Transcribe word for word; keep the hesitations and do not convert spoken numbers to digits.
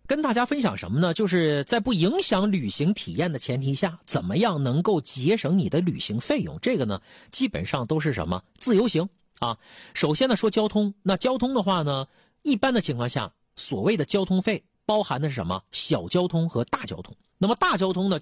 跟大家分享什么呢？就是在不影响旅行体验的前提下，怎么样能够节省你的旅行费用？这个呢，基本上都是什么？自由行啊。首先呢，说交通，那交通的话呢，一般的情况下，所谓的交通费包含的是什么？小交通和大交通。那么大交通呢？